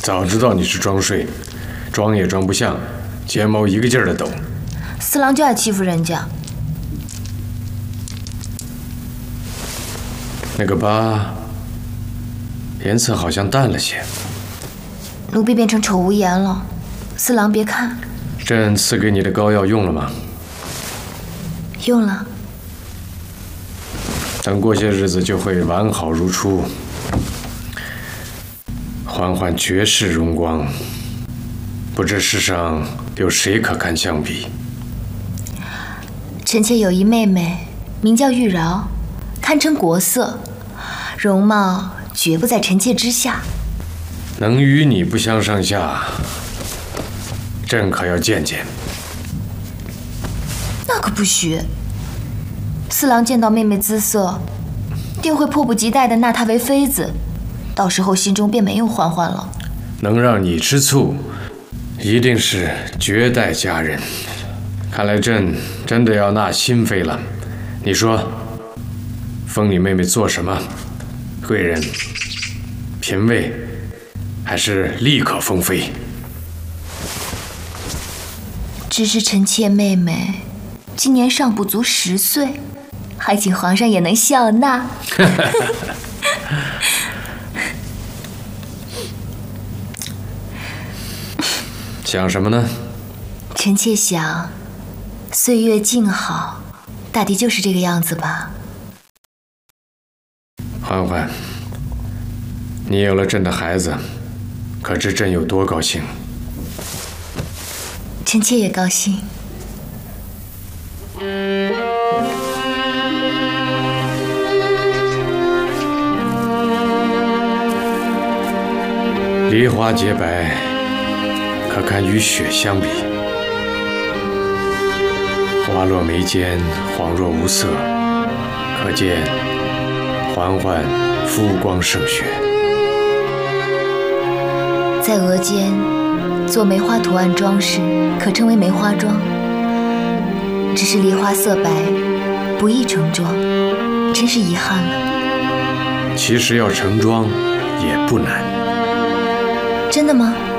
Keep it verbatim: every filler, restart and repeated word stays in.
早知道你是装睡，装也装不像，睫毛一个劲儿的抖。 四郎就爱欺负人家。 那个疤颜色好像淡了些。 奴婢变成丑无颜了，四郎别看。 朕赐给你的膏药用了吗？ 用了。 等过些日子就会完好如初。缓缓绝世荣光，不知世上有谁可堪相比？ 臣妾有一妹妹，名叫玉娆，堪称国色，容貌绝不在臣妾之下。 能与你不相上下，朕可要见见。 那可不许！四郎见到妹妹姿色，定会迫不及待地纳她为妃子。到时候心中便没有嬛嬛了。 能让你吃醋，一定是绝代佳人。看来朕真的要纳新妃了。你说，封你妹妹做什么？贵人、嫔位，还是立刻封妃？ 只是臣妾妹妹今年尚不足十岁，还请皇上也能笑纳。 想什么呢？ 臣妾想，岁月静好，大抵就是这个样子吧。 嬛嬛，你有了朕的孩子，可知朕有多高兴？ 臣妾也高兴。 梨花洁白，可堪与雪相比。花落眉间，恍若无色，可见嬛嬛肤光胜雪。 在额间做梅花图案装饰，可称为梅花妆。只是梨花色白，不易成妆，真是遗憾了。 其实要成妆也不难。 真的吗？